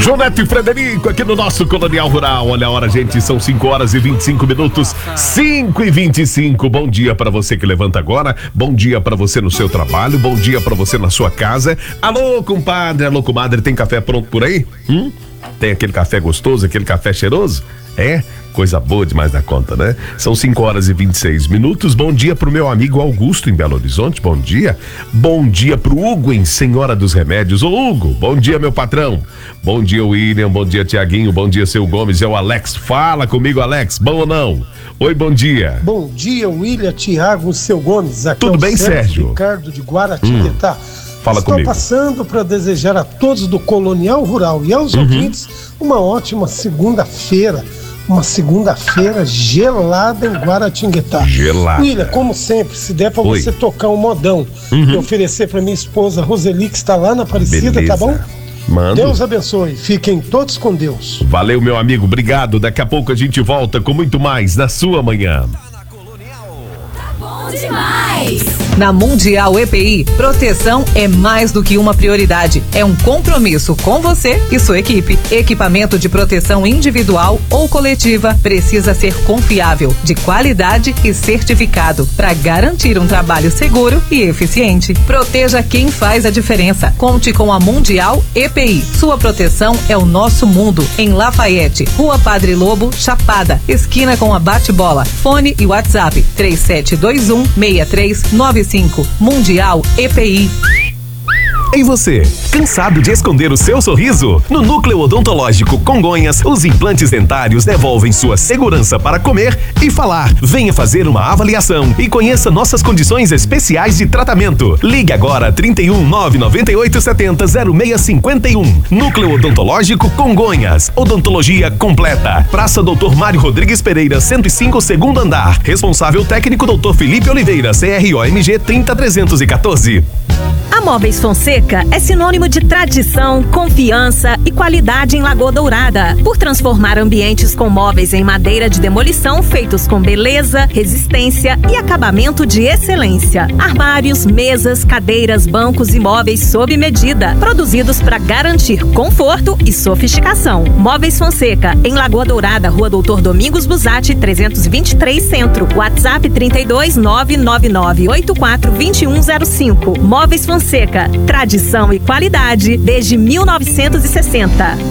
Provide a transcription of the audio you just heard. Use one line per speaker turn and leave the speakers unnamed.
João Neto e Frederico aqui no nosso Colonial Rural. Olha a hora, gente, são 5 horas e 25 minutos. 5h25. Bom dia pra você que levanta agora. Bom dia pra você no seu trabalho. Bom dia pra você na sua casa. Alô, compadre, alô, comadre, tem café pronto por aí? Tem aquele café gostoso, aquele café cheiroso? É? Coisa boa demais da conta, né? São 5 horas e 26 minutos. Bom dia pro meu amigo Augusto em Belo Horizonte. Bom dia. Bom dia pro Hugo em Senhora dos Remédios. Ô Hugo, bom dia, meu patrão. Bom dia, William. Bom dia, Tiaguinho. Bom dia, seu Gomes. É o Alex. Fala comigo, Alex. Bom ou não? Oi, bom dia.
Bom dia, William, Tiago, seu Gomes. Aqui
tudo bem, Sérgio?
Ricardo de Guaratinguetá.
Fala
Estou
comigo.
passando para desejar a todos do Colonial Rural e aos ouvintes uma ótima segunda-feira. Uma segunda-feira gelada em Guaratinguetá.
Gelada.
William, como sempre, se der para você tocar um modão e oferecer para minha esposa Roseli, que está lá na Aparecida,
beleza.
tá bom?
Mano.
Deus abençoe. Fiquem todos com Deus.
Valeu, meu amigo. Obrigado. Daqui a pouco a gente volta com muito mais na sua manhã.
Bom demais!
Na Mundial EPI, proteção é mais do que uma prioridade. É um compromisso com você e sua equipe. Equipamento de proteção individual ou coletiva precisa ser confiável, de qualidade e certificado para garantir um trabalho seguro e eficiente. Proteja quem faz a diferença. Conte com a Mundial EPI. Sua proteção é o nosso mundo. Em Lafayette, Rua Padre Lobo, Chapada, esquina com a Bate-Bola. Fone e WhatsApp 3721-6395. Mundial EPI.
E você, cansado de esconder o seu sorriso? No Núcleo Odontológico Congonhas, os implantes dentários devolvem sua segurança para comer e falar. Venha fazer uma avaliação e conheça nossas condições especiais de tratamento. Ligue agora 31 998 70 0651. Núcleo Odontológico Congonhas. Odontologia completa. Praça Dr. Mário Rodrigues Pereira, 105, segundo andar. Responsável técnico Dr. Felipe Oliveira, CROMG 30314.
A Móveis Fonseca é sinônimo de tradição, confiança e qualidade em Lagoa Dourada. Por transformar ambientes com móveis em madeira de demolição feitos com beleza, resistência e acabamento de excelência. Armários, mesas, cadeiras, bancos e móveis sob medida, produzidos para garantir conforto e sofisticação. Móveis Fonseca, em Lagoa Dourada, Rua Doutor Domingos Busatti, 323 Centro. WhatsApp 32 999 84 2105. Móveis Fonseca, tradição e qualidade desde 1960.